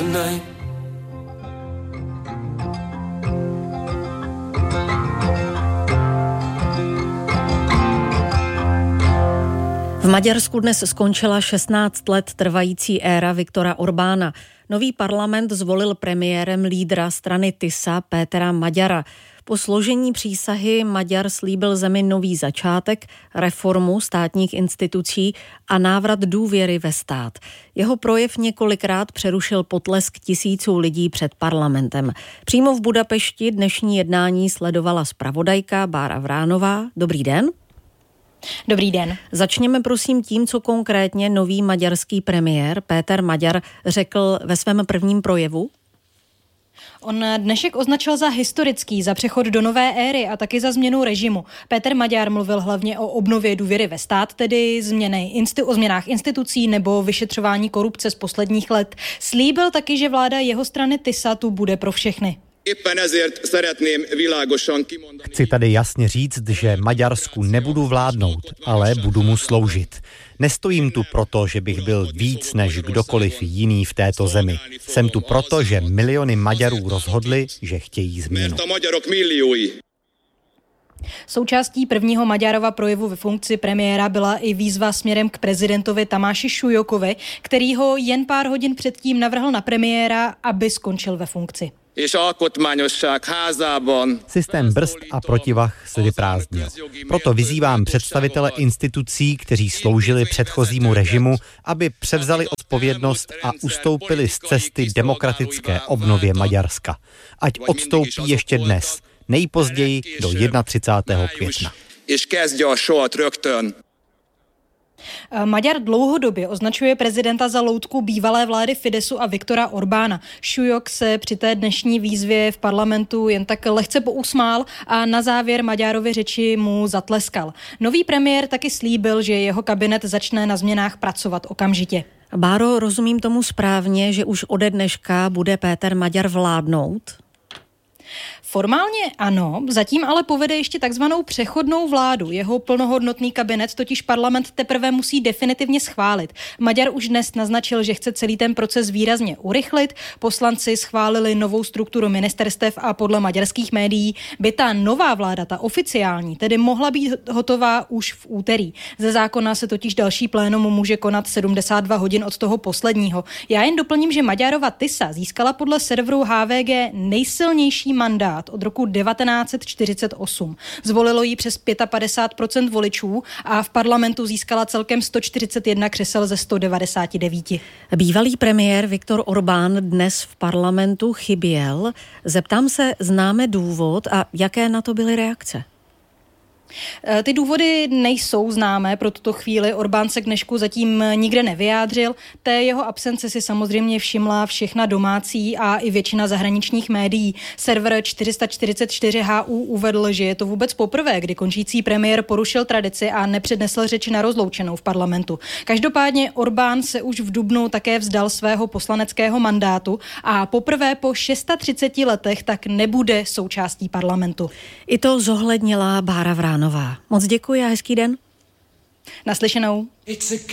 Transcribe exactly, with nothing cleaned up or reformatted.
tonight. V Maďarsku dnes skončila šestnáct let trvající éra Viktora Orbána. Nový parlament zvolil premiérem lídra strany Tisa Pétera Magyara. Po složení přísahy Maďar slíbil zemi nový začátek, reformu státních institucí a návrat důvěry ve stát. Jeho projev několikrát přerušil potlesk tisíců lidí před parlamentem. Přímo v Budapešti dnešní jednání sledovala zpravodajka Bára Vránová. Dobrý den. Dobrý den. Začněme prosím tím, co konkrétně nový maďarský premiér Péter Magyar řekl ve svém prvním projevu. On dnešek označil za historický, za přechod do nové éry a taky za změnu režimu. Péter Magyar mluvil hlavně o obnově důvěry ve stát, tedy změny, insti- o změnách institucí nebo vyšetřování korupce z posledních let. Slíbil taky, že vláda jeho strany Tisa tu bude pro všechny. Chci tady jasně říct, že Maďarsku nebudu vládnout, ale budu mu sloužit. Nestojím tu proto, že bych byl víc než kdokoliv jiný v této zemi. Jsem tu proto, že miliony Maďarů rozhodli, že chtějí změnu. Součástí prvního Magyarova projevu ve funkci premiéra byla i výzva směrem k prezidentovi Tamáši Súlyókovi, který ho jen pár hodin předtím navrhl na premiéra, aby skončil ve funkci. Systém brzd a protivah se vyprázdnil. Proto vyzývám představitele institucí, kteří sloužili předchozímu režimu, aby převzali odpovědnost a ustoupili z cesty demokratické obnově Maďarska. Ať odstoupí ještě dnes, nejpozději do třicátého prvního května. Maďar dlouhodobě označuje prezidenta za loutku bývalé vlády Fidesu a Viktora Orbána. Súlyók se při té dnešní výzvě v parlamentu jen tak lehce pousmál a na závěr Magyarovy řeči mu zatleskal. Nový premiér taky slíbil, že jeho kabinet začne na změnách pracovat okamžitě. Báro, rozumím tomu správně, že už ode dneška bude Péter Magyar vládnout? Formálně ano, zatím ale povede ještě takzvanou přechodnou vládu. Jeho plnohodnotný kabinet totiž parlament teprve musí definitivně schválit. Magyar už dnes naznačil, že chce celý ten proces výrazně urychlit. Poslanci schválili novou strukturu ministerstev a podle maďarských médií by ta nová vláda, ta oficiální, tedy mohla být hotová už v úterý. Ze zákona se totiž další plénum může konat sedmdesát dva hodin od toho posledního. Já jen doplním, že Magyarova Tisa získala podle serveru H V G nejsilnější mandát od roku devatenáct set čtyřicet osm. Zvolilo jí přes padesát pět procent voličů a v parlamentu získala celkem sto čtyřicet jedna křesel ze sto devadesát devět. Bývalý premiér Viktor Orbán dnes v parlamentu chyběl. Zeptám se, známe důvod a jaké na to byly reakce? Ty důvody nejsou známé pro tuto chvíli. Orbán se k dnešku zatím nikde nevyjádřil. Té jeho absence si samozřejmě všimla všechna domácí a i většina zahraničních médií. Server čtyři sta čtyřicet čtyři H U uvedl, že je to vůbec poprvé, kdy končící premiér porušil tradici a nepřednesl řeč na rozloučenou v parlamentu. Každopádně Orbán se už v dubnu také vzdal svého poslaneckého mandátu a poprvé po třiceti šesti letech tak nebude součástí parlamentu. I to zohlednila Bára Vránová. Moc děkuji a hezký den. Naslyšenou.